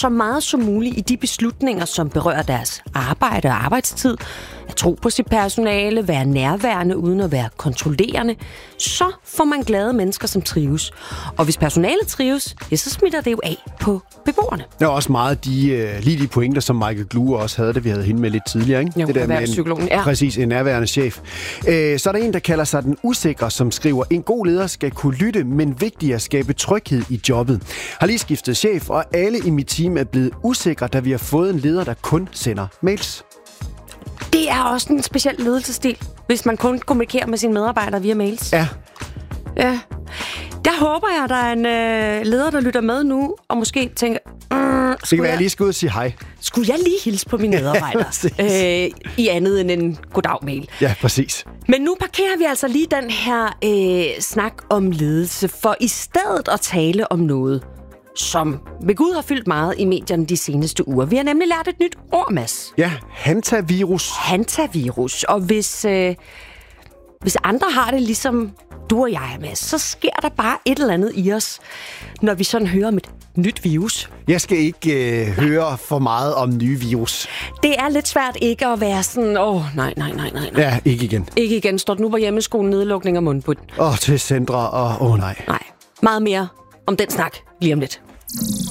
så meget som muligt i de beslutninger, som berører deres arbejde og arbejdstid, at tro på sit personale, være nærværende uden at være kontrollerende, så får man glade mennesker, som trives. Og hvis personalet trives, ja, så smitter det jo af på beboerne. Der er også meget lige de pointer, som Michael Glue også havde, da vi havde hende med lidt tidligere. Ikke? Jo, det der med ja. Præcis, en nærværende chef. Så er der en, der kalder sig den usikre, som skriver, en god leder skal kunne lytte, men vigtigere at skabe tryghed i jobbet. Har lige skiftet chef, og alle i mit team er blevet usikre, da vi har fået en leder, der kun sender mails. Det er også en speciel ledelsesstil, hvis man kun kommunikerer med sine medarbejdere via mails. Ja. Ja. Der håber jeg, at der er en leder, der lytter med nu, og måske tænker... Det kan være, jeg lige skal ud og sige hej. Skulle jeg lige hilse på mine medarbejdere? I andet end en goddag-mail. Ja, præcis. Men nu parkerer vi altså lige den her snak om ledelse, for i stedet at tale om noget, som ved Gud har fyldt meget i medierne de seneste uger. Vi har nemlig lært et nyt ord, Mads. Ja, hantavirus. Hantavirus. Og hvis andre har det ligesom du og jeg, Mads, så sker der bare et eller andet i os, når vi sådan hører om et nyt virus. Jeg skal ikke høre for meget om nye virus. Det er lidt svært ikke at være sådan, nej. Ja, ikke igen. Ikke igen. Står nu på hjemmeskolen, nedlukning og mundbind. Til centre, og nej. Nej. Meget mere om den snak lige om lidt.